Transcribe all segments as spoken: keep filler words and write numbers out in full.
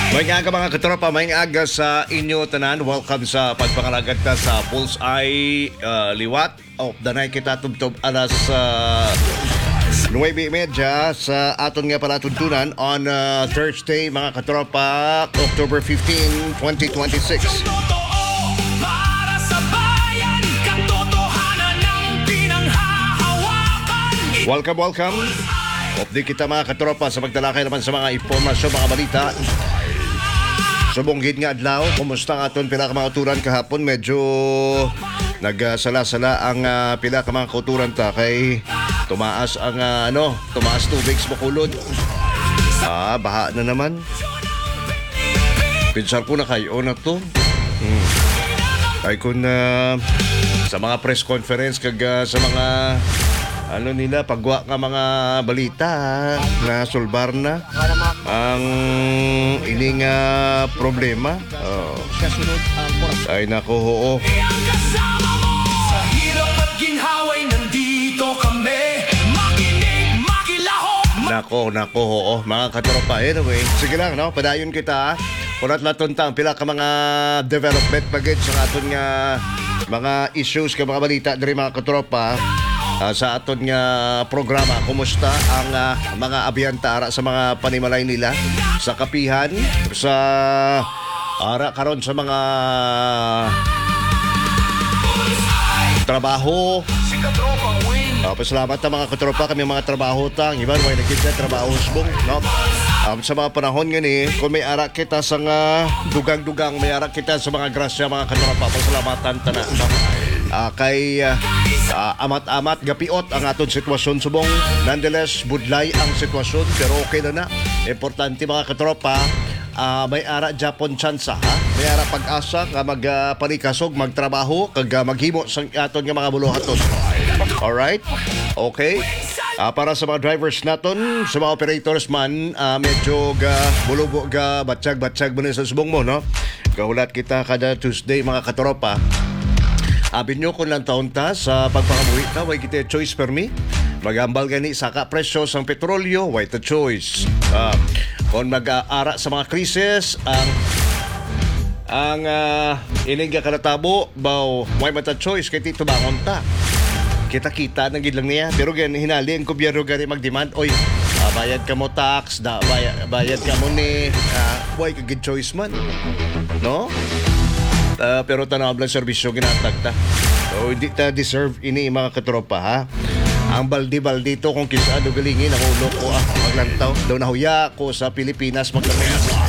May aga mga katropa, may aga sa inyo tanan. Welcome sa pagpangalagad ta sa Bullseye uh, Liwat of the night kita tubtob alas uh, nine thirty sa aton nga pala tuntunan on uh, Thursday mga katropa, October fifteenth, twenty twenty-six. Welcome, welcome. Update kita mga katropa sa pagtalakay naman sa mga impormasyon, mga balita. Subonggid nga adlaw, kumusta ang aton pila ka mga uturan kahapon? Medyo nagsala-sala ang uh, pila ka mga kauturan ta kay tumaas ang uh, ano, tumaas tubig sa Bacolod. Ah, baha na naman. Pinsar ko na kayo na to. Hmm. Ay kung uh, sa mga press conference kag uh, sa mga ano nila, pagwa nga mga balita na sulbar na ang ining uh, problema. Oh. Ay nako, oo. Sa hirap at ginhaway, nandito kami. Makinig, makilahok. Nako, nako, oo. Mga katropa, anyway, sige lang, no? Padayon kita. Kunat laton ta, pila ka mga development package sa aton nga mga issues ka mga balita dari mga katropa. Uh, sa aton nga programa, kumusta ang uh, mga abiyanta ara sa mga panimalay nila sa kapihan, sa ara karon sa mga trabaho. Uh, pasalamat na mga katropa, kami mga trabaho tang iban way nakita trabaho subong, no? Um, sa mga panahon ngani, kung may ara kita sa nga dugang-dugang, may ara kita sa mga grasya mga katropa, pasalamatan ta na, no? Uh, kay uh, uh, amat-amat gapiot ang aton sitwasyon subong. Nonetheless, budlay ang sitwasyon pero okay na na. Importante mga katropa, uh, may ara Japon chance ha. May ara pag-asa nga magpanikasog, uh, magtrabaho kag uh, maghimo sa aton nga mga buluhaton. Alright? Okay. Uh, para sa mga drivers naton, sa mga operators man, uh, medyo ga bulubo ga batsag-batsag mo sa subong mo, no? Kahulat kita kada Tuesday mga katropa. Abin nyo kung lang taon ta sa pagpangabuhi ta, way kita choice per me. Magambal gani sa ka-presyo sang petrolyo, way ta choice. Uh, kung mag-aara sa mga krisis, ang ang uh, ining kanatabo, baw, way mata choice, kaya tito bangon ta. Kita-kita nang gidlang niya. Pero gan hinali ang gobyerno gani mag-demand, oy, uh, bayad ka mo tax, da, bayad, bayad ka mo ni, uh, way kagid choice man. No? Uh, pero tanawab lang serbisyo ginatagta. So, hindi ta deserve ini mga katropa, ha? Ang baldi-baldi to kung kisado galingin ang ulo ko, ah, maglantaw. Daw nahuya ko sa Pilipinas maglantaw.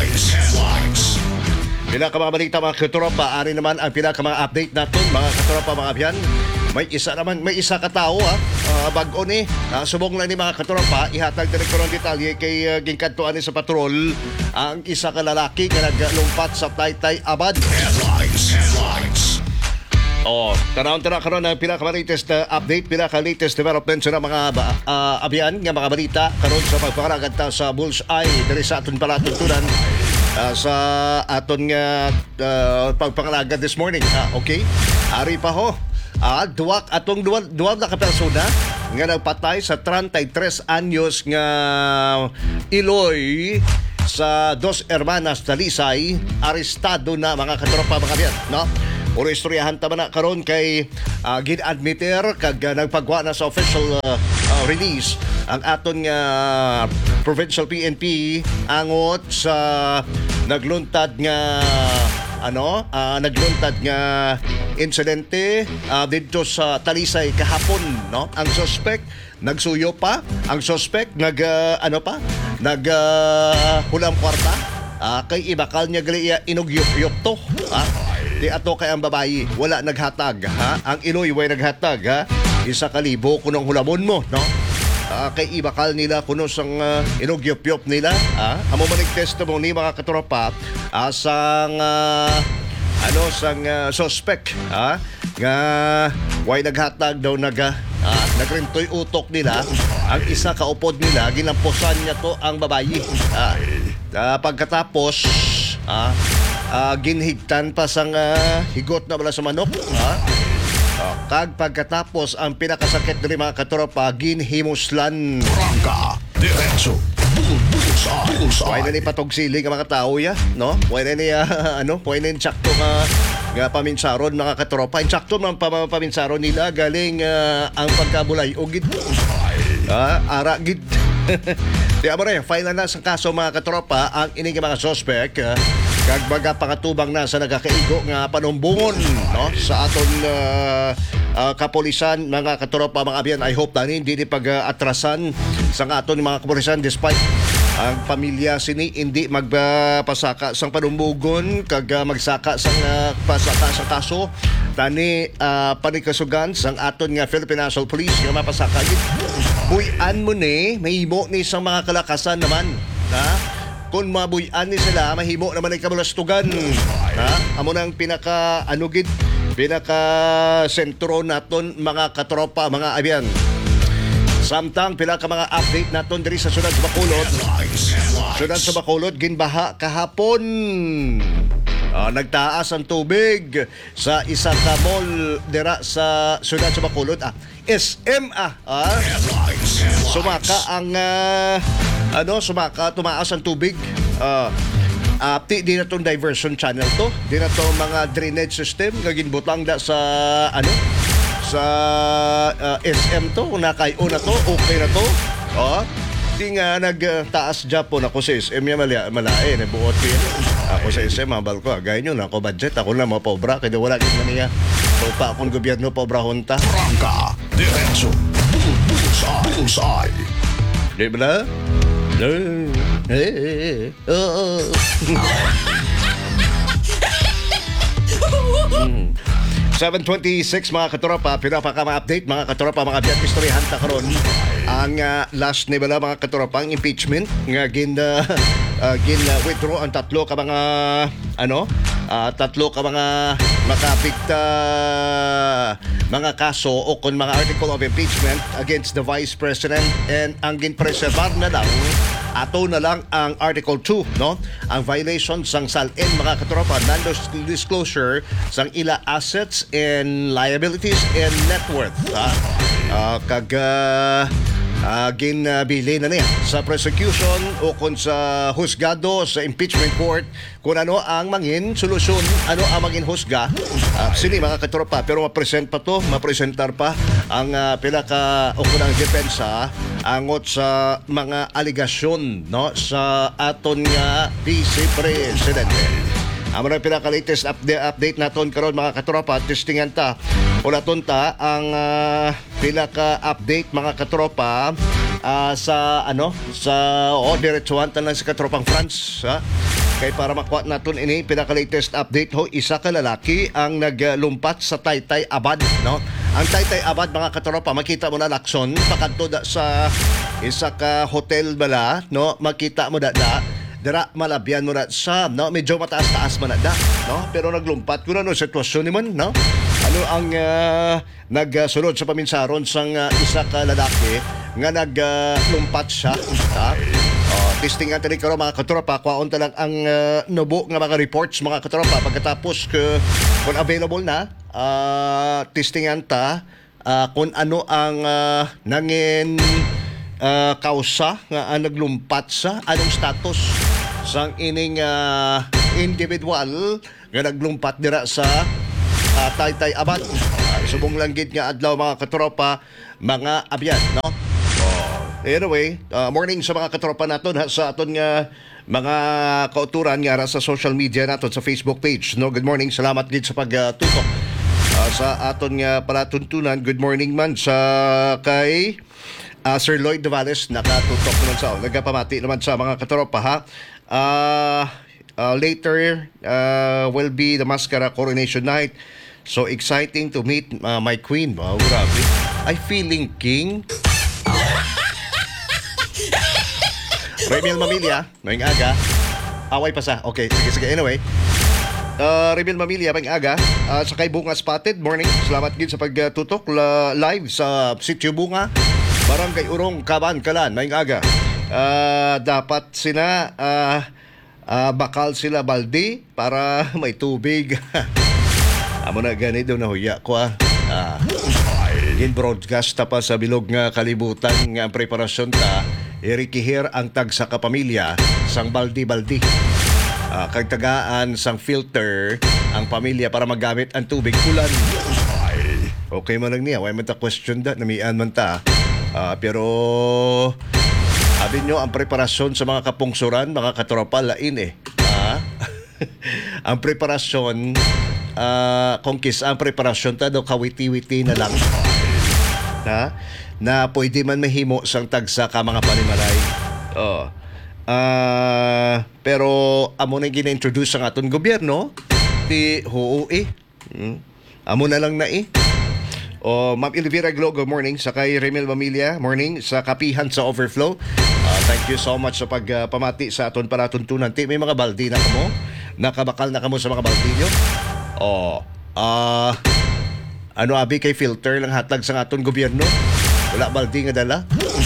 Pila ka mga balita mga katropa, ari naman ang pila ka mga update natin mga katropa mga abyan. May isa naman, may isa ka tao, ha? Uh, bago ni, uh, subong lang ni mga katropa, ihatag direktor ng detalye kay uh, gingkantuan ni sa patrol ang isa ka lalaki na naglumpat sa Taytay Abad. Headlines, headlines. Oh, tanaw-tanaw karon ang pila ka latest na update, pila ka latest development sa mga uh, abyan nga mga balita karon sa pagpangalagad ta sa Bullseye diri sa aton palatuntunan uh, sa aton nga uh, pagpangalagad this morning. Uh, okay, ari pa ho. Ah, duwak atong duwag duwag na ka persona nga nagpatay sa thirty-three anyos nga Iloy sa Dos Hermanas Talisay, arestado na mga katropa mga biyan, no? Uro istoryahan ta na karon kay uh, gin-admiter kag uh, nagpagwa na sa official uh, uh, release ang aton nga uh, provincial P N P angot sa nagluntad nga ano, uh, nagluntad nga insidente uh, dito sa Talisay kahapon, no? Ang suspect nagsuyo pa, ang suspect nag uh, ano pa, nag uh, hulam kwarta. Uh, kay ibakal niya gali inugyop-yop to, ha? Di ato kay ang babayi wala naghatag, ha? Ang Iloy way naghatag, ha? Isa ka libo kunong hulamon mo, no? Uh, kay ibakal nila kuno sang uh, inugyop-yop nila, ha? Amo manig testimony mga katropa uh, sang uh, ano sang uh, suspect, ha? Nga way naghatag daw naga uh, nagrintoy utok nila ang isa ka upod nila, ginamposan niya to ang babayi, uh, uh, pagkatapos uh, uh, ginhigtan pa sang uh, higot na wala sa manok, ha? Uh, kag pagkatapos ang pinakasakit diri mga katropa, ginhimuslan. Prangka, Diretso, Pwede ni patog siling ang mga tao ya, no? Pwede ni ah, ano, pwede ni sakto nga nga paminsaron mga katropa. Insakto man pa paminsaron nila galing ah, ang pagkabulay o gid. Ah, ara gid. Di amo rin, file na sa kaso mga katropa ang ining mga suspect uh, kag baga pangatubang na sa nagakaigo nga panumbungon no sa aton uh, uh, kapolisan mga katropa mga abyan. I hope tani hindi ni pag-atrasan sa aton mga kapolisan despite ang pamilya sini hindi magpasaka sang panumbugon kag uh, magsaka sang uh, pasaka sa kaso tani uh, panikasugan sang aton nga Philippine National Police nga mapasaka gid. Buyan mo ni, mahimo ni sa mga kalakasan naman. Ha? Kung mabuyan ni sila, mahimo naman ay kabalastugan. Ha? Amo nang pinaka, ano gid, pinaka sentro naton mga katropa, mga abyan. Samtang pinaka mga update naton diri sa Syudad sa Bacolod. Syudad sa Bacolod, ginbaha kahapon. Uh, nagtaas ang tubig sa isa ka mall dira sa Syudad sa Bacolod. Ah, S M ah. ah. Sumaka ang uh, ano, sumaka tumaas ang tubig. Ah, uh, uh, di na tong diversion channel to. Di na to mga drainage system nga ginbutang da sa ano sa uh, S M to. Nakayo na to, okay na to. Oh. Di nga nagtaas Japon ako sa S M ya mala malae na buot ko yan. Ako sa S M mabal ko gaya nyo na ako budget ako na mga pobra kaya wala gid man niya. So pa akong gobyerno pobra honta. Prangka, diretso, bullseye, bullseye. Di ba na? Eh, eh, oo. Hmm. seven twenty-six mga katropa, pinapaka ma-update mga katropa, mga biyat istoryahan ta karon ang uh, last ni bala mga katropa ang impeachment nga gin uh, uh, gin uh, withdraw ang tatlo ka mga ano uh, tatlo ka mga makapigta mga kaso o kon mga article of impeachment against the Vice President and ang ginpreserbar na lang ato na lang ang Article two, no? Ang violation sang salin mga katropa, non-disclosure sang ila assets and liabilities and net worth. Ha? Uh, kag uh, uh, ginbili na niya sa prosecution o kung sa husgado sa impeachment court kung ano ang mangin solusyon, ano ang mangin husga. Uh, sini mga katropa, pero ma-present pa to, ma-presentar pa ang uh, pinaka o kunang depensa angot sa mga aligasyon no sa aton nga Vice Presidente. Amo na pinaka-latest update, update naton karon mga katropa, testingan ta o naton ta ang uh, pinaka-update mga katropa uh, sa ano sa o diretsuhan ta lang sa katropang France ha? Kay para makuha naton ini pinaka-latest update ho, isa ka lalaki ang naglumpat sa Taytay Abad no. Ang Taytay Abad mga katropa, makita mo na lakson pakadto da sa isa ka hotel bala no, makita mo da da dira malabyan mo na sa no, medyo mataas-taas man na da no, pero naglumpat kuno no sitwasyon ni man no. Ano ang uh, nagsunod sa paminsaron sang uh, isa ka lalaki nga naglumpat uh, siya ha? Uh, testing nga tali karon mga katropa, kwaon talang ang uh, nubo nga mga reports mga katropa pagkatapos uh, kung available na uh, testingan ta uh, kung ano ang uh, nangin uh, kausa nga uh, naglumpat sa anong status sang ining uh, individual nga naglumpat dira sa uh, Taytay Abad. Uh, subong langgit nga adlaw mga katropa, mga abyan no. Anyway, uh, morning sa mga katropa naton ha, sa aton nga mga kauturan nga sa social media naton sa Facebook page. No, good morning. Salamat gid sa pagtutok uh, sa aton nga palatuntunan. Good morning man sa kay uh, Sir Lloyd Davales nakatutok naman sa oh, nagapamati naman sa mga katropa ha. Uh, uh, later uh, will be the Mascara Coronation Night. So exciting to meet uh, my queen. Wow, grabe. I feeling king. Remiel Mamilya, ngayong aga. Away pa sa. Okay, sige, sige. Anyway, uh, Remiel Mamilya, ngayong aga. Uh, sa kay Bunga Spotted, morning. Salamat gid sa pagtutok la, live sa Sitio Bunga. Barangay Urong, Kaban, Kalan, ngayong aga. Uh, dapat sina, uh, uh, bakal sila baldi para may tubig. Amo na ganit daw na huya ko ah. Uh, in broadcast ta pa sa bilog nga kalibutan nga preparasyon ta irikihir ang tag sa kapamilya sang baldi-baldi. Uh, kag tagaan sang filter ang pamilya para magamit ang tubig ulan. Okay man lang niya, why man ta question that, namian man ta. Uh, pero sabi nyo, ang preparasyon sa mga kapungsuran, mga katropa, lain eh. Ah? Ang preparasyon, uh, kung kis ang preparasyon ta do kawiti-witi na lang. Ha? Na pwede man mahimo sang tagsa ka mga panimalay. Oh. Ah, pero amo na gina-introduce ang aton gobyerno ti hoo eh. Hmm. Amo na lang na eh. O Ma'am Elvira Glo, good morning. Sa kay Remel Mamilya, morning. Sa kapihan sa Overflow. Uh, thank you so much sa pagpamati uh, sa aton para tuntunan. Ti may mga baldi na kamo. Nakabakal na kamo sa mga baldi nyo. O ah uh, ano abi kay filter lang hatag sa aton gobyerno. Wala baldi nga dala.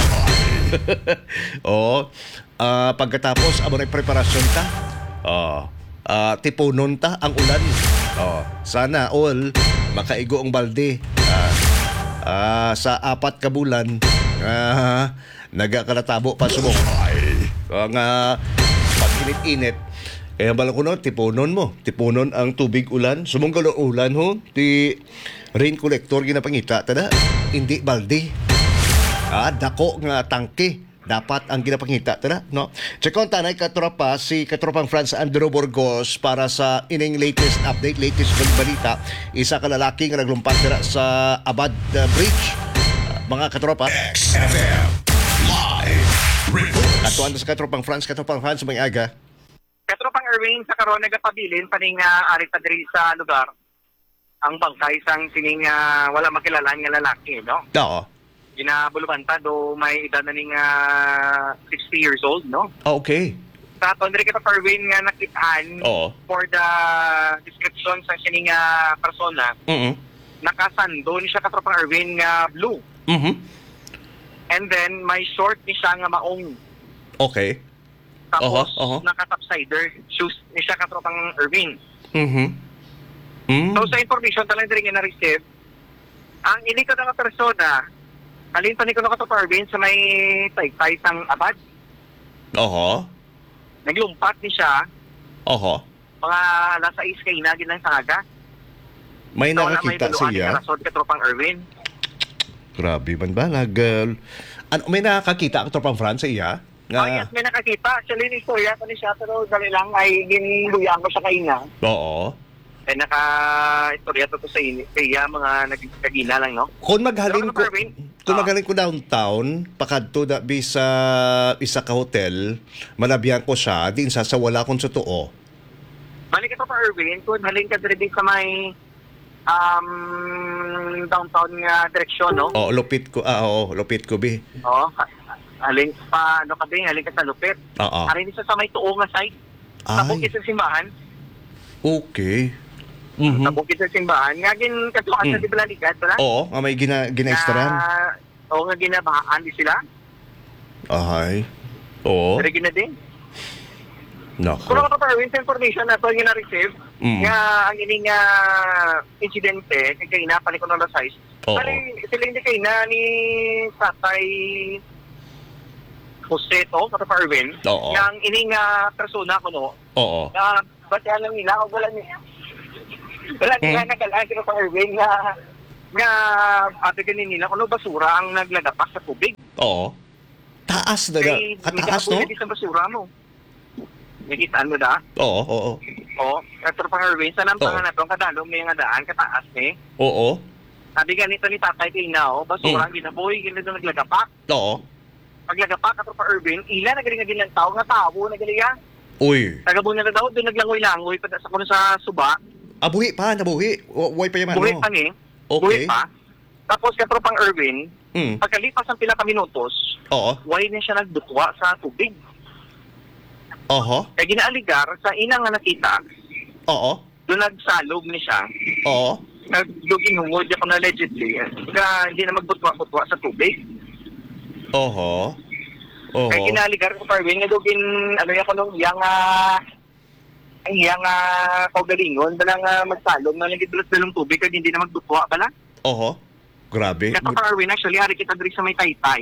O uh, pagkatapos amo na preparasyon ta. Oh, uh, tipunon ta ang ulan. Oh, sana all makaigo ang balde. Uh, uh, sa apat ka bulan uh, nagakalatabo pa subong. Ang uh, pag-init-init eh bala ko no, tipunon mo. Tipunon ang tubig ulan. Sumong galo ulan ho. Ti rain collector ginapangita tada. Hindi balde. Ah, dako nga tangke dapat ang ginapangita tara no. Check on tanay katropa si katropang Franz Andrew Burgos para sa ining latest update, latest balita. Isa ka lalaki nga naglumpat dira sa Abad uh, Bridge. Uh, mga katropa X F M Live Reports. katuan sa katropang Franz, katropang Franz may aga. Katropang Erwin sa karon nagapabilin paning uh, ari pa diri sa lugar. Ang bangkay sang sining uh, wala makilalan nga lalaki, no? Oo. Ginabulubanta do may edad na ning uh, sixty years old, no? Oh, okay. Sa aton diri kita Erwin nga nakitaan Oo. for the description sa sining uh, persona. Mhm. Nakasando ni siya katropang Erwin nga blue. Mhm. And then may short ni siya nga maong. Okay. Tapos Oho, oho. naka-topsider shoes ni siya katropang Erwin. Mhm. Mm. So sa information talang diri nga na-receive, ang ini ko nga persona, alin pa ni ko nakatoparvin sa may taytay sang Abad. Oho. Naglumpat ni siya, Oho. mga alas sais kay na ginang saga. May So, wala nakakita may duluan siya. nga rasod ka tropang Erwin. Grabe man ba na girl. Ano may nakakita ang tropang Franz sa iya? Nga, Oh yes, may nakakita. Actually, ni Soya pa ni siya, pero dali lang ay ginluyan ko sa kaina. oo. Eh naka-istorya to, to sa ini. Kaya mga nagkagina lang, no? Kung maghalin Pero ko, ano, Marvin? kung Ah. maghalin ko downtown, pakadto da bi sa isa ka hotel, malabyan ko siya, din sa sa wala kong totoo. Balik ito pa Erwin, kung halin ka diri sa may um, downtown nga direksyon, no? Oh, lupit ko, ah, oo, lupit ko bi. Oo. Halin pa, ano ka din, halin ka sa lupit. Oo. Halin isa sa may tuo nga side. Sa Ay. bukid sa simbahan. Okay. Mhm. Sa bukid sa simbahan. Nga gin katuan sa Mm. Dibalaligat, wala? Oo, nga may gina ginaestaran. Oo nga ginabahaan di sila. Ahay. Oo. Pero gina din. Nako. Kung ako pa, sa information na ito yung na-receive, Mm. nga ang ining nga insidente, kay kaina, panik ko na size. Oo. Bali, sila hindi kaina ni Tatay Jose to, Tatay pa Erwin. Oo. Nga ang ining nga persona ko, no, Oo. na ba't alam nila, o wala niya. Wala nila Hmm. nagalaan sila pa Erwin nga nga ate ganin nila kung ano basura ang nagladapak sa tubig. Oo. Taas na na. Kay Kataas, no? sa basura mo. Nakitaan mo da? Oo, oo. Oo. Katro pang Erwin, sa nang Oo. pangan na itong kadalong may nga daan, kataas ni. Oo. Sabi ganito ni Tatay Kina, oh, basura ang ginaboy, ganito naglagapak. Oo. Paglagapak, katro pang Erwin, ila nagaling nga gilang tao, nga tao, nagaling nga. Uy. Tagabo na daw, doon naglangoy-langoy, pa sa kuno sa suba. Ah, buhi pa, nabuhi. O, Way pa yaman, Buhay no? pa ni. Okay. Buhay pa. Tapos katro pang Erwin, Mm. pagkalipas ng pila ka minutos, Oo. why na siya nagbutwa sa tubig. Oho. Kaya ginaaligar, sa inang nga nakita, Oo. doon nagsalog ni siya, Oo. nagduging hungod ako na allegedly, na hindi na magbutwa-butwa sa tubig. Oho. Oho. Kaya ginaligar ko Parwin, nga dugin, ano yan ko nung iyang, ah, ang iyang, ah, kaugalingon, balang uh, magsalog, na nagidulot na ng tubig, kaya hindi na magbutwa pala. Oho. Grabe. Kaya Parwin, actually, hari kita diri sa may taytay,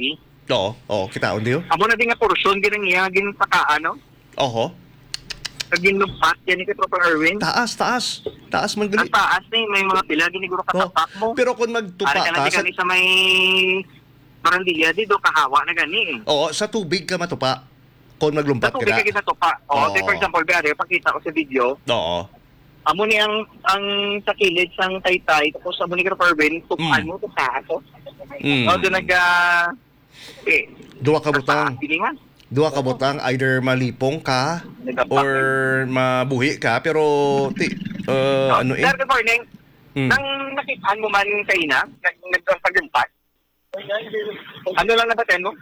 Oo, oo, kitaon diyo. Amo na din nga porsyon ginang iya gin saka ano. Oho. Kagin lumpat yan ni Tropa Erwin. Taas, taas. Taas man gali. Ang taas ni may mga pila giniguro Oh, katapak mo. pero kung magtupa Ari ka na ka di sa, kani sa may Barandilla di do kahawa na gani eh. oo, sa tubig ka matupa. Kung Sa maglumpat ka tubig na. ka kita to pa. O, Oo. say for example, bari, pakita ko sa video, Oo. amo ni ang ang sa kilid sang taytay tapos amo ni Tropa Erwin, tupan Mm. mo to sa ato. Mm. O, doon nag ah, eh, Duwa ka butang. pilingan. Duwa ka butang, either malipong ka or mabuhi ka, pero ti, uh, ano eh? Sir, good morning. Mm. Nang nakitaan mo man kayo na, nagpaglimpat, ano lang nabaten mo?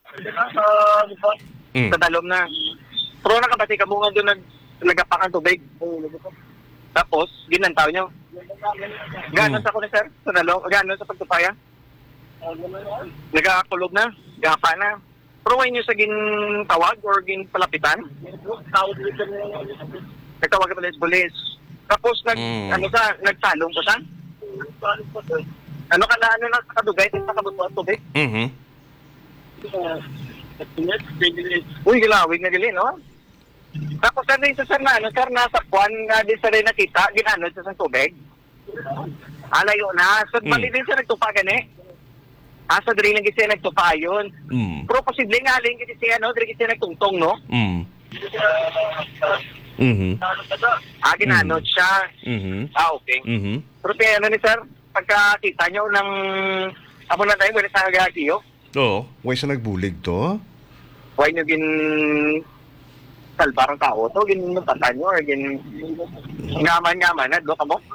Mm. Sa dalom na. Pero nakabati ka mo nga doon nag nagapakan tubig. Tapos, ginantaw nyo. Ganon sa ko na sir, sa dalom, ganon sa pagtupaya. Nagakulog na, gapa na. Pero why nyo sa gintawag or ginpalapitan? Nagtawag ka pala sa pulis. Tapos nag, Mm. ano sa, nagsalong ko sa? Ano ka na, ano na, sa kadugay, sa kabutuan tubig? Mhm. Uy, gilawig na gili, no? Tapos ano yung sa sir na, ano, sir, nasa puwan nga din sa rin nakita, ginano sa sang tubig. Alayo na. So, Mm. bali din siya nagtupa gani. Asa diri lang kasi nagtupa yun. Mm. Pero posible nga alin kasi siya, no? Diri kasi nagtungtong, no? Mm. Mhm. Ah, ginanod siya. Mhm. Ah, okay. Mhm. Pero kaya ano ni sir, pagkakita nyo ng, amo na tayo, wala sa agasiyo, Oo. Way sa nagbulig to? why nyo gin salbar ang tao to, gin nutatan nyo, or gin ngaman-ngaman na, do ka mo?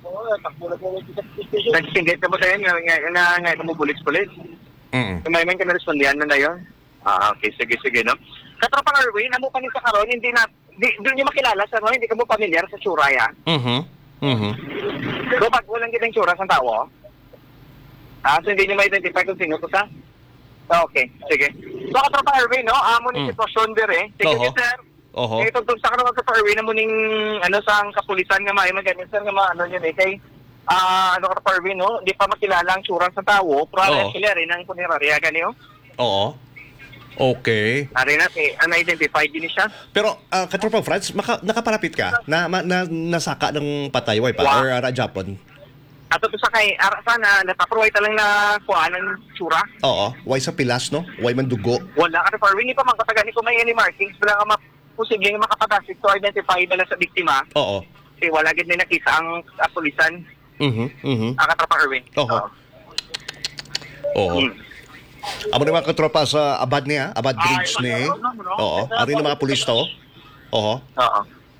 Nagsingit ka mo tayo, nga nga nga nga ito mo bulis-bulis. Mm. May man ka na-respondihan na na yun? Ah, okay, sige, sige, no? Katropang Erwin, amo pa ni sa karon, hindi na, di, di nyo makilala sa no, hindi ka mo pamilyar sa tsura, ya? Mhm. Mhm. So, pag walang kitang tsura sa tao, ah, so hindi nyo ma-identify kung sino to sa? Ah, okay, sige. So, katropang Erwin, no? Amo ni Mm. sitwasyon dir eh. Sige, Oho. sir. Oho. Eh, tungtong sa karon katropang Erwin, amo ning, ano, sa kapulisan nga may maganin, sir, nga ma, ano yun eh, kay, ah, ano katropang Erwin, no? Hindi pa makilala ang tsura sa tao, pero Oo. sila rin ang punerarya, gani, oh. Oo. Okay. Ari na, eh, unidentified din siya. Pero uh, katropang Franz, maka, nakapalapit ka na, ma, na nasaka ng patay way pa Wow. or uh, Japon. Ato to sa kay ara sana natapruway talang na kuan ng tsura. Oo, way sa pilas no, way man dugo. Wala ka for wingi pa man kataga ni kumay ni markings wala ka ma posible nga makapatasik to identify bala sa biktima. Oo. Kasi wala gid ni nakita ang apulisan Mhm. Mhm. ang katropa Erwin. Oho. Oo. Hmm. Amo ni mga katropa sa Abad niya, Abad Bridge ni. Oo, ari na mga pulis to. Oo. Oo.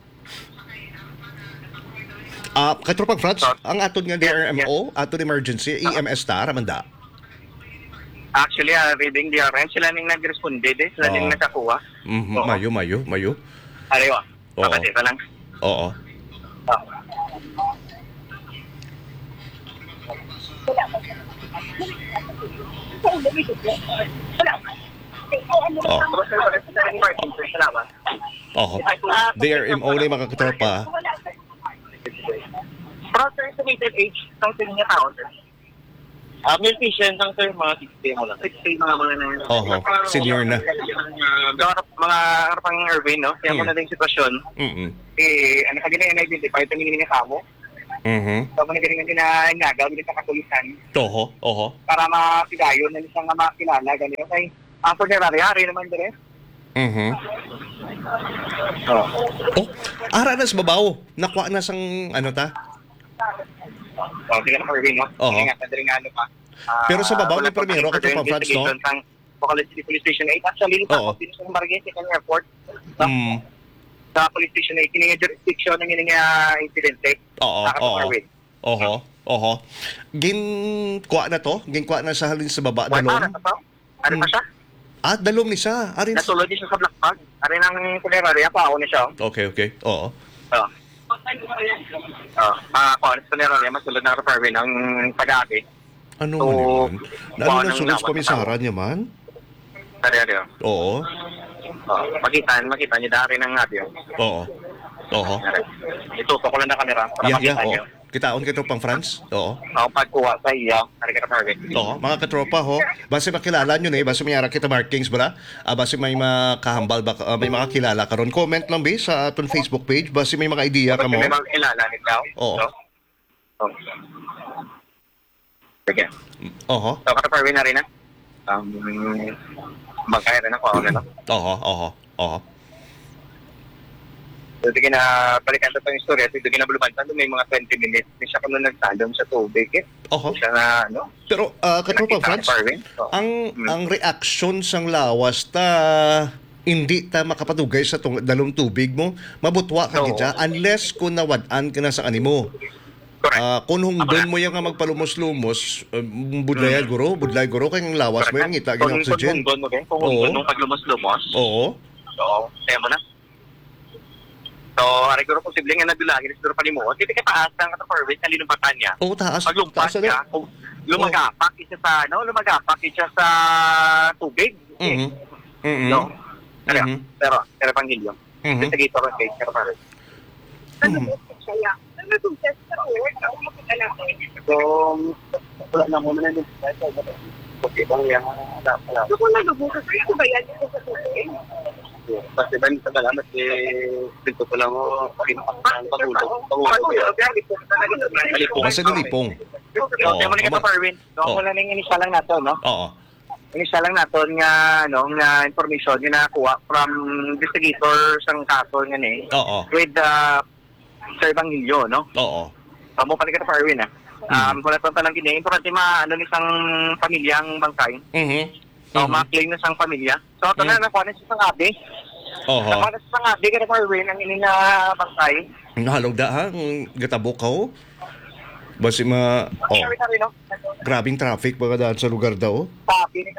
Ah, katropang Franz, ang aton nga D R M O, Yes. aton emergency, E M S ta ramanda. Actually, uh, reading the R N, sila ning nag-responde eh. Sila ning Oo. nakakuha. Mhm. Oo. Mayo, mayo, mayo. Ariwa. Oo. Kapatid pa lang. Oo. Oo. Oo. Salamat. Oo. D R M O ni mga katropa. Pro estimated age ng sila niya tao, sir. Ah, male patient ang sir, mga sixty mo lang. sixty mga mga na. Oho, senior na. Mga mga harapang Erwin, no? Kaya mo Mm. na din sitwasyon. Mhm. Eh, ano ka din na identify ito hindi nga kamo. Mhm. So, kung ganyan nga nagaw din sa katulisan Oho, oho. para mapigayon na isang nga makilala ganyan. Okay. Ang punerary naman dire. Mhm. Oh. Oh, ara na sa babaw. Nakuha na sang ano ta? Oh, sige na Erwin, no? Oo. Sige nga, tanda rin nga ano pa. Ah, Pero sa babaw wala ni Primero, pa kato pa, Franz, no? investigation sang Bacolod City Police Station eight. Actually, ito Oo. ako din sa Marquez, sa airport. No? Mm. Sa Police Station eight, kini nga jurisdiction ng yun nga insidente. Oo, Sa oo. Erwin. Oho, oho. Gin kuha na to, gin kuha na sa halin sa baba Wala pa, dalom. ano pa? Ano pa siya? Ah, dalom ni siya. Arin. Natulog din siya sa black bag. Ano nang punerarya pa ako ni siya. Okay, okay. Oo. Oo. Oh, mga kons punerarya, masulod ng Erwin ang pag-aabi. Ano So, man yun? Na ano kuha na ng sunod sa lawat komisaran niya man? Sarili. Oo. Oh, makita, makita niyo dari ng audio. Oo. Oho. Itutok ko lang na camera para Yeah, yeah. makita Oo. niyo. Kitaon kay tropang France? Oo. Ang pagkuha sa iya, ari ka target. Oo, mga katropa ho. Base makilala nyo eh, base may ara kita markings bala. Ah, base may makahambal ba, ah, may mga kilala karon. Comment lang be sa aton Facebook page base may mga idea ka mo. May mga kilala nito. Oo. So, oh. Sige. Oho. So, kataparwin na rin na. Um, magkaya rin ako, ano, no? Oho, oho, oho. So, di na balikan sa itong istorya. So, di na bulubantan. May mga twenty minutes. Di siya kung nagsalom sa tubig. Eh. Oho. Siya na, ano? Pero uh, katropa nakita France, ni Parvin. So, ang hmm. ang reaction sang lawas ta hindi ta makapadugay sa tung, dalong tubig mo, mabutwa ka Oo. gidya unless kung nawad-an ka na sa kanimo. Correct. Ah, kung hungdon mo yung nga magpalumos-lumos, uh, budlay guro, budlay guro kay ang lawas mo yung ngita Kung gina oxygen. kung mo, kung Oo. kung nung paglumos-lumos. Oo. So, kaya mo na. So, ari guro posible nga nagdulagin siguro pa ni mo. Hindi ka taas ng kataparwin sa linumpatan niya. Oo, taas. Paglumpas taas siya, na. kung lumagapak isa sa, ano, lumagapak isa sa tubig. Mhm. Mhm. No? Pero, Mhm. pero, pero panghilyo. Mhm. Sa gito rin kay kataparwin. Mhm. So, wala na muna na din. Okay, bang yan? So, kung nagbubukas kayo, bayad ito sa tubig. Kasi ba sa malamat, eh, dito ko lang ako, pinapakasang pagulong. Pagulong. Malipong. Basta nalipong. So, tayo mo na kita, Parvin. So, Oo. ako lang yung inisa lang nato, no? Oo. Inisa lang nato nga, ano, nga information yung nakakuha from investigator sang kaso nga ni. Oo. With, uh, Sir Bangilyo, no? Oo. Amo pa ni kita, Parvin, ah. Um, kung nato lang gini, importante ma, ano, ni sang pamilyang bangkay. Mhm. So, Mhm. ma-claim na sang pamilya. So, ito na, nakuha na siya sang abi. Oho. Nakuha na siya sang abi, kita, Parvin, ang ini nga bangkay. Nahalog da ha, ang gatabok ka ho. Basi ma... Oh, Sorry, sorry, no? grabing traffic baga daan sa lugar daw. Papi ni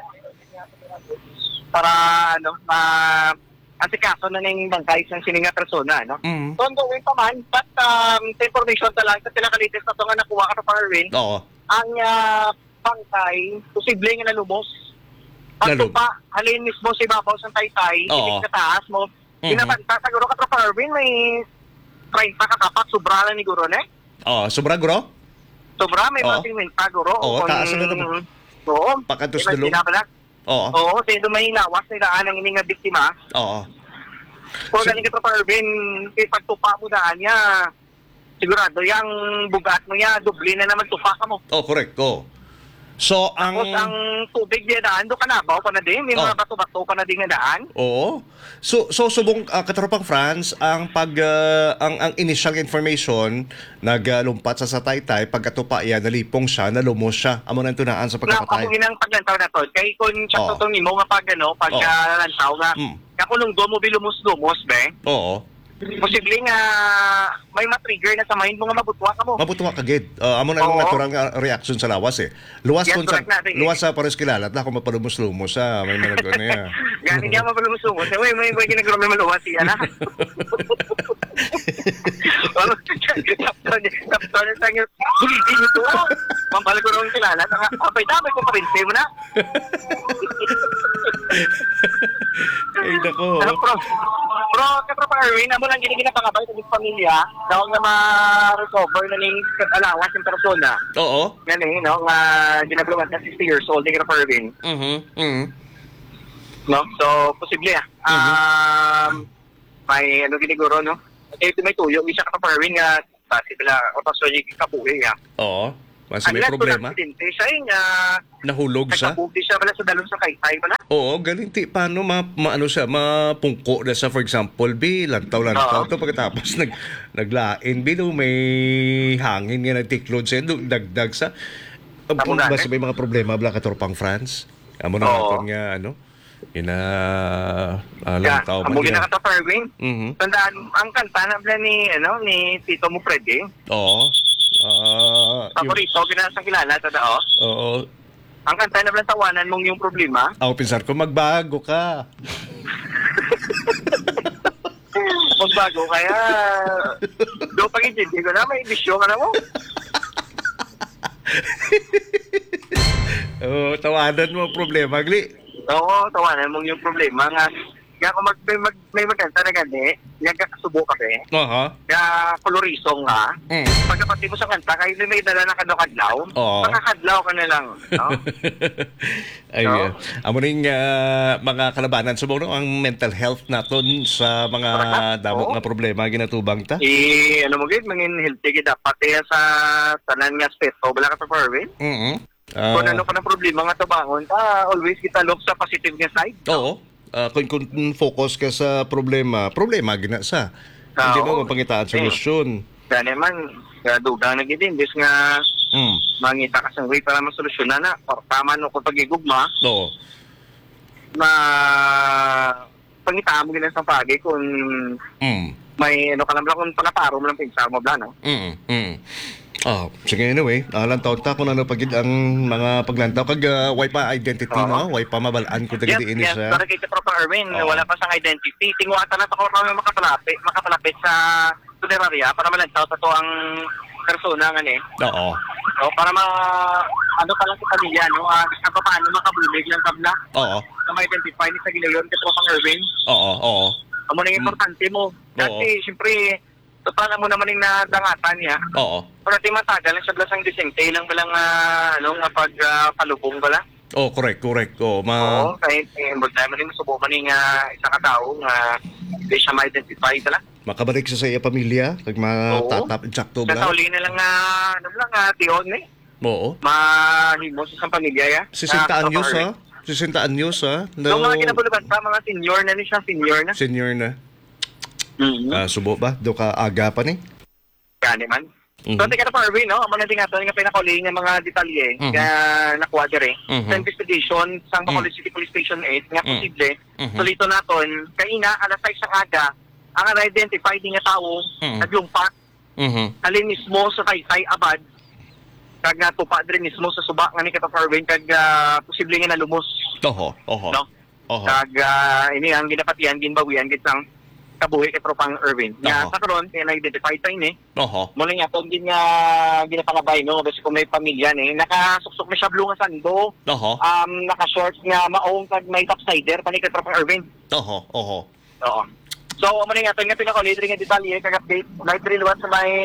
para ano ma asikaso na ning bangkay sa sininga persona, no? Mm. So, ongoing pa man, but um, sa information ta lang sa pinakalitis na ito nga nakuha ka sa Parvin, Oo. ang uh, bangkay, posible nga nalumos. Nalum- Pag pa, halin mismo si Babaw sa Taytay, Oo. itig sa taas mo, Mhm. binabanta, siguro ka sa Parvin, may thirty katapat, sobra na ni Guro, ne? Oo, sobra guro? Sobra, may Oo. mga tingwinta, Guro. Oo, Kung- taas na naman. Oo. Pakantos Diba, dulong. sinabalat? Oo. Oo, sa ito may lawas nila ang ini nga biktima. Oo. Kung So- galing ka pa Irvin, kay pagtupa mo daan niya, sigurado yang bugat mo niya, doble na naman tupa ka mo. Oh, correct. Oh. So, ang... Tapos ang tubig niya daan, doon ka nabaw pa na din, may Oh. mga bato-bato pa na din nga daan. Oo. So, so subong uh, katropang France, ang pag uh, ang ang initial information naglumpat sa Sataytay, pagkatupa iya nalipong siya, nalumos siya. Amo nang tunaan sa Na pagkapatay. ako ginang paglantaw na to, kay kung siya Oh. totong imo nga pag ano, pag Oh. uh, lantaw nga, Mm. kakulong do mo bilumos-lumos, be, Oo. posible nga may matrigger na sa mind mo nga mabutwa ka mo. Mabutwa kagid. Uh, amo nang Oo. naturang nga reaction sa lawas eh. Luwas Yes, kun sa correct na, sige. luwas sa pares kilala na kung mapalumos-lumos sa may mga gano niya. Gani niya mapalumusungon. May may may ginagawa may maluwas siya na. Ano? Kapton niya. Kapton niya sa inyo. Buliti niyo to. Mampala ko rin kilala. Apay damay ko pa rin. Sayo mo na. Ay nako. Ano, Pro? Pro, katropa Erwin, amo lang ginigina pangabay sa mga pamilya. Daw nga ma-recover na ning alawas yung persona. Oo. Yan eh, no? Nga ginagawa na sixty years old. Yung katropa Erwin. Mhm. Mhm. No? So, posible ah. Um, may ano giniguro, no? At ito may tuyo, isa ka pa Erwin nga possible ah, o paso yung kabuhi nga. Oo. Mas may problema. Unless siya yung Nahulog siya. nagkabuhi siya pala sa dalon sa kaytay pala. Oo, galing ti. Paano ma, maano siya, mapungko na sa, for example, B, lantaw-lantaw Oo. to pagkatapos nag, naglain, B, no, may hangin nga nagtiklod siya, do- dagdag sa, uh, Amo na, basta eh. may mga problema, bla katorpang France. Amo na Oo. natin nga, ano, ina, uh, Kaya, lantaw man amo niya. ginaka to Erwin. Mhm. Tandaan, ang kanta na pala ni, ano, ni Tito mo Freddy. Oo. Ah, yung- Paborito, ginasa kilala, tadao. Oo. Ang kanta na pala tawanan mong yung problema. Ako, pinsar ko, magbago ka. Magbago kaya, do pag-intindi ko na, may bisyo ka na mo. Oo, tawanan mo ang problema, Gli. Oo, tawanan mong yung problema nga. Nga kung mag, may, mag, may magkanta na gani, yan ka kasubo ka be, Aha. nga kolorisong nga, Mm. pagkapati mo sa kanta, kayo may dala na kadlaw-kadlaw, Oo. makakadlaw ka na lang. No? Ay, No? uh, amo ring uh, mga kalabanan sumuro ang mental health naton sa mga Correct. damo Oo. nga problema ginatubang ta. I, ano mo gid, mangin healthy gid dapat eh, sa tanan nga aspekto, bala ka sa Perwin. Mhm. Kung Ah, ano ka ng problema nga tabangon, ah, always kita look sa positive nga side. Oo. Ah, kung, kung focus ka sa problema, problema gina sa. Ah, Hindi mo oo. mapangitaan Eh. solusyon. Kaya naman, kaya duda na gid din, bis nga Mm. mangita ka sa way para masolusyonan na. Or tama no kung pagigugma, Oo. ma pangitaan mo gid sa pagi kung Mm. may ano ka lang kung palaparo mo lang pinsar mo bla no. Mm. Mm. Ah, sige anyway, alang taon ta kung ano pagid ang mga paglantaw kag uh, way pa identity Oo. no, way pa mabalaan ko Yes, dagiti ini yes, sa. para kay Prof. Erwin, Oo. wala pa sang identity. Tingwata na ako kami makapalapit, makapalapit sa funeraria para malantaw sa to ang persona nga ni. Oo. So, para ma ano pa lang sa pamilya no, ah, sa paano makabulig lang kabla Oo. na ma-identify ni sa gilayon kay Prof. Erwin. Oo, oo. Amo nang importante mo. Kasi syempre total mo naman yung nadangatan niya. Oo. Pero di matagal lang sa blasang disente lang balang uh, ano nga pag uh, palubong bala. Oh, correct, correct. Oh, ma Oo, kahit eh, magdami rin masubukan ng uh, isang katao nga hindi siya ma-identify bala. makabalik sa sa iya pamilya, kag matatap eksakto Sa ba? tauli na lang nga, ano lang nga, tiyon eh. Oo. Mahimo sa isang pamilya ya. Sisintaan Na- news ha? Sisintaan news ha? No, mga kinabulugan pa, mga senior na ni siya, senior na. Senior na. Mm-hmm. Ah, subo ba? Do ka aga pa ni? Kani man. Mhm. So, tika na pa, Arvin, no? Ang mga tingato nga pinakuli nga mga detalye Mhm. nga nakuha dire. Mhm. Sa investigation sa Mhm. Bacolod City Police Station eight nga Mhm. posible. Mhm. So, dito naton, kaina, alas sais sa aga, ang unidentified nga tao, Mhm. naglumpa, Mhm. alin mismo sa Taytay Abad, kag nga tupa dire mismo sa suba nga ni Kata Arvin, kag ah, posible nga nalumos. Oho, oho. No? Oho. Kag ah, ini ang ginapatian, ginbawian, gitsang kabuhi kay Tropang Erwin. Nga Oo. sa karon kaya na-identify tayo ni. Oho. Mula nga, kung din nga ginapangabay, no? Kasi kung may pamilya, ni, nakasuksok na siya blue nga sando, Oho. um, naka-shorts nga maong kag may topsider, panikad pa pang Erwin. Oho, oho. Oo. So, muna nga, ito nga pinakalit rin nga detalye, kag-update, light drill one sa may,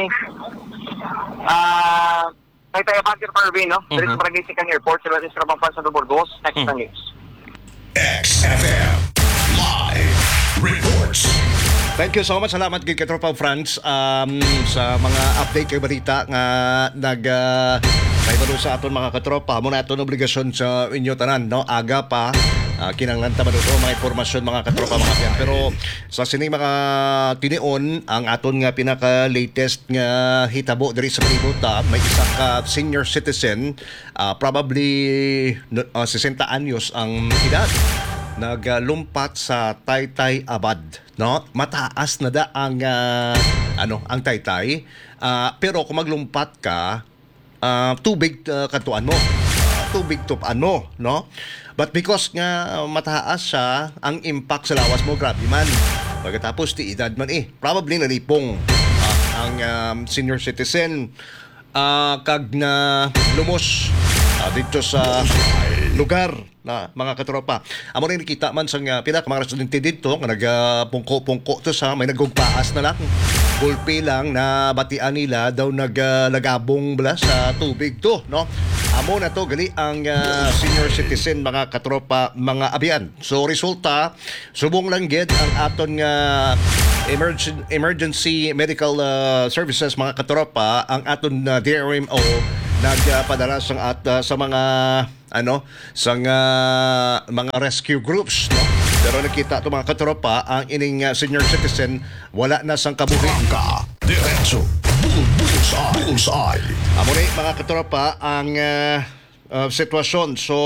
ah, may tayo bagger pa Erwin, no? Dari Mhm. sa Barangay Sikang Airport, sila rin sa Rabang Pan sa Burgos, next Mhm. na news. X F M Live Reports. Thank you so much. Salamat kay Katropa Franz um, sa mga update kay balita nga nag uh, kaibalo sa aton mga katropa. Muna aton obligasyon sa inyo tanan, no? Aga pa uh, kinanglan ta manuto mga impormasyon mga katropa mga piyan. Pero sa sini mga tinion ang aton nga pinaka latest nga hitabo diri sa Palibuta, may isa ka senior citizen, uh, probably uh, sesenta anyos ang edad, naglumpat sa Taytay Abad, no? Mataas na da ang ah, ano, ang Taytay. Ah, pero kung maglumpat ka, ah, tubig uh, katuan mo. Ah, tubig tupaan mo, no? But because nga mataas siya, ang impact sa lawas mo grabe man. Pagkatapos ti edad man eh, probably nalipong ah, ang um, senior citizen ah, kag na lumos ah, dito sa lugar na mga katropa. Amo rin nakita man sa uh, pila ka mga residente dito nga nagpungko-pungko to sa may nagugpaas na lang. Gulpi lang na batian nila daw naglagabong bala sa tubig to, no? Amo na to gali ang uh, senior citizen mga katropa, mga abiyan. So resulta subong lang gid ang aton nga emergency emergency medical uh, services mga katropa, ang aton uh, D R M O nagpadala sa at uh, sa mga ano sa uh, mga rescue groups, no? Pero nakita to mga katropa ang ining uh, senior citizen wala na sang kabuhi. Ka. Diretso. Bull, bullseye. Bullseye. Amo ni mga katropa ang uh, uh, sitwasyon. So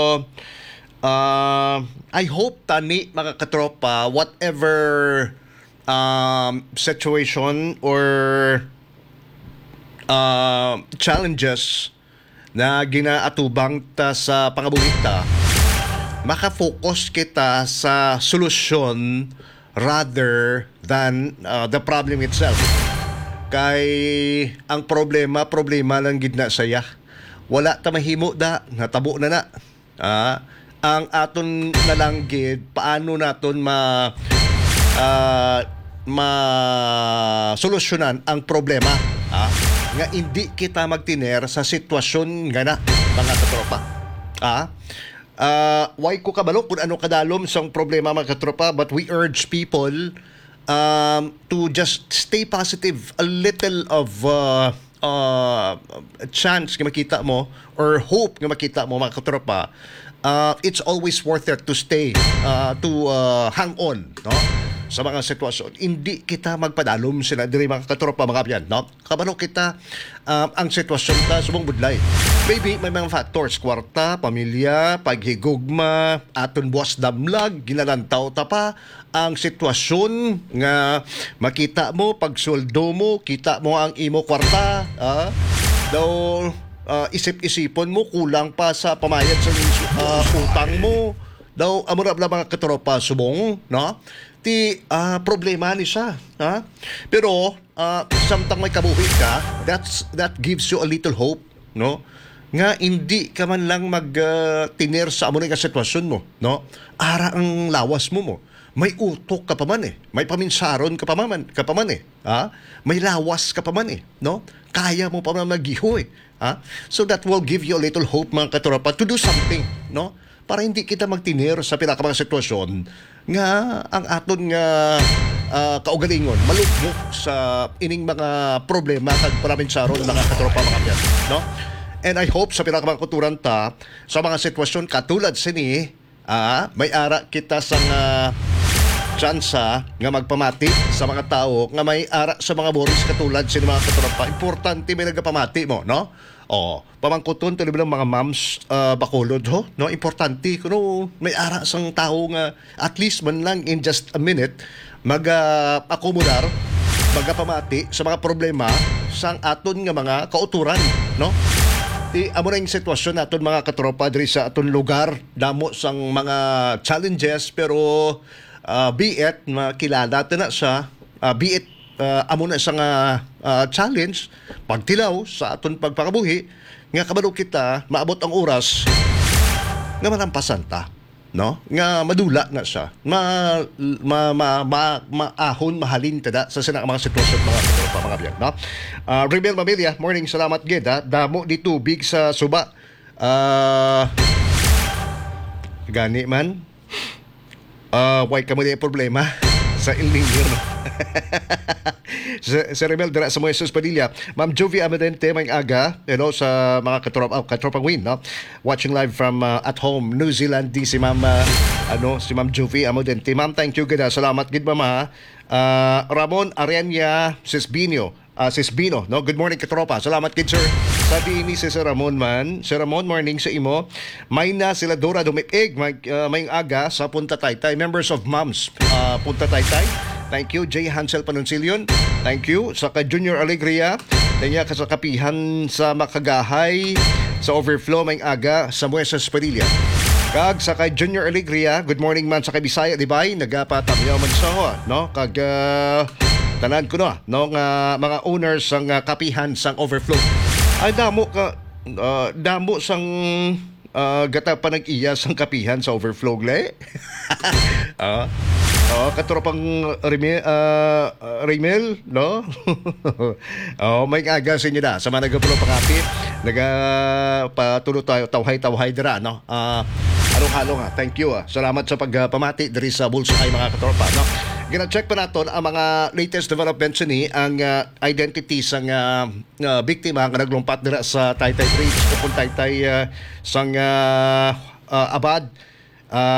uh, I hope tani mga katropa whatever um, situation or uh, challenges na ginaatubang ta sa pangabuhita, makafocus kita sa solusyon rather than uh, the problem itself. Kay ang problema, problema lang gid na saya. Wala ta mahimo da, natabo na na. Ah, ang aton nalanggid paano naton ma ah, ma solusyonan ang problema, ha? Nga hindi kita magtiner sa sitwasyon nga na, mga katropa. Ah, uh, why ko kabalo kung ano kadalom sang problema, mga katropa, but we urge people um, to just stay positive. A little of uh, uh, chance nga makita mo or hope nga makita mo, mga katropa, uh, it's always worth it to stay, uh, to uh, hang on, no? Sa mga sitwasyon, hindi kita magpadalom sila diri, mga katropa, mga kapyan, no? Kabalo kita um, ang sitwasyon ta subong budlay. Maybe may mga factors, kwarta, pamilya, paghigugma, aton buwas damlag, ginalantaw ta pa ang sitwasyon nga makita mo pagsuldo mo, kita mo ang imo kwarta, ah, daw uh, isip-isipon mo kulang pa sa pamayad sa uh, utang mo, daw amo ra mga katropa subong, no? Ti uh, problema ni siya, ha? Pero uh, samtang may kabuhi ka, that's that gives you a little hope, no? Nga hindi ka man lang mag uh, tiner sa amo nga sitwasyon mo, no? Ara ang lawas mo mo. May utok ka pa man eh. May paminsaron ka pa man, ka pa man eh. Ha? May lawas ka pa man eh, no? Kaya mo pa man magiho eh, ha? So that will give you a little hope, mga katropa, to do something, no? Para hindi kita magtinir sa pinakamang sitwasyon nga ang aton nga uh, kaugalingon malugmok sa ining mga problema kag paramintsaron, mga katropa, mga kapyan, no? And I hope sa pinakamang kuturan ta sa mga sitwasyon katulad sini, ah, may ara kita sa nga tsansa nga magpamati sa mga tao nga may ara sa mga boris katulad sini, mga katropa. Importante may nagapamati mo, no? Oh, pamangkuton tuloy bilang mga moms uh, bakulod ho, no? Importante kuno may ara sang tao nga at least man lang in just a minute mag-akomodar, magapamati sa mga problema sang aton nga mga kauturan, no? Di amo na yung sitwasyon naton, mga katropa, diri sa aton lugar, damo sang mga challenges, pero uh, be it makilala na siya, uh, be it uh, amo na sa nga uh, challenge pagtilaw sa aton pagpakabuhi nga kabalo kita maabot ang oras nga malampasan ta, no? Nga madula na siya, ma ma ma, ma maahon mahalin tada sa sina mga sitwasyon, mga katropa, mga biyan, no? Uh, Rebel Mamilya, morning, salamat gid, ha? Damo di tubig sa suba. Uh, gani man. Uh, why ka mo di problema sa El Niño, no? si, si Rebel dira sa Moises Padilla. Ma'am Jovi Amadente, may aga, you know, sa mga katropa, oh, katropang win, no? Watching live from uh, at home, New Zealand, di si Ma'am, uh, ano, si Ma'am Jovi Amadente. Ma'am, thank you, ganda. Salamat, gid, mama. Uh, Ramon Arenya Sisbino, uh, Sisbino, no? Good morning, katropa. Salamat, gid, sir. Sabi ni si Sir Ramon man, Sir Ramon, morning sa imo. May na sila Dora Dumipig, may, uh, may aga sa Punta Taytay. Members of Moms, uh, Punta Taytay. Thank you, J. Hansel Panunsilion. Thank you. Sa ka Junior Alegria. Tanya ka sa kapihan sa Makagahay. Sa Overflow, may aga sa Muesas Padilla. Kag sa kay Junior Alegria, good morning man sa kay Bisaya, di ba? Nagapatamyaw man sa ho, no? Kag uh, tanan ko no, no nga mga owners sang uh, kapihan sang Overflow. Ay damo ka uh, damo sang uh, gata pa nag-iya sang kapihan sa Overflow le. Ah. Oh, katropang Rimel, uh, Rimel, no? Oh, may aga sa inyo na. Sa mga nagapulo pangapi, nagapatulo tayo, tawhay-tawhay dira, no? Uh, Along-along ha. Thank you ah. Salamat sa pagpamati diri sa Bullseye, mga katropa, no? Gina-check pa naton ang mga latest developments ni ang uh, identity sang uh, uh, biktima nga naglumpat dira sa Taytay Bridge o kung Taytay uh, sang uh, uh, Abad. Uh,